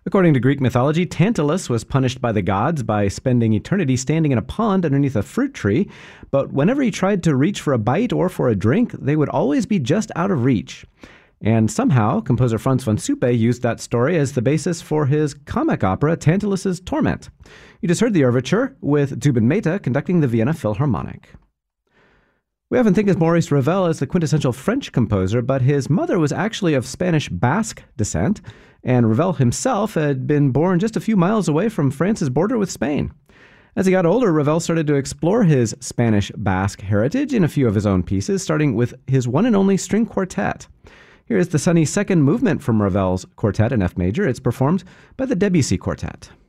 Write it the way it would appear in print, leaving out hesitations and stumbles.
According to Greek mythology, Tantalus was punished by the gods by spending eternity standing in a pond underneath a fruit tree, but whenever he tried to reach for a bite or for a drink, they would always be just out of reach. And somehow, composer Franz von Suppe used that story as the basis for his comic opera Tantalus's Torment. You just heard the overture, with Zubin Mehta conducting the Vienna Philharmonic. We often think of Maurice Ravel as the quintessential French composer, but his mother was actually of Spanish Basque descent, and Ravel himself had been born just a few miles away from France's border with Spain. As he got older, Ravel started to explore his Spanish Basque heritage in a few of his own pieces, starting with his one and only string quartet. Here is the sunny second movement from Ravel's quartet in F major. It's performed by the Debussy Quartet.